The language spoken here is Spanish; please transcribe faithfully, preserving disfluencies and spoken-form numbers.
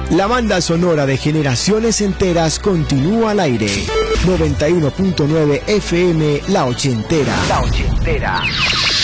La banda sonora de generaciones enteras continúa al aire. noventa y uno punto nueve F M La Ochentera. La Ochentera.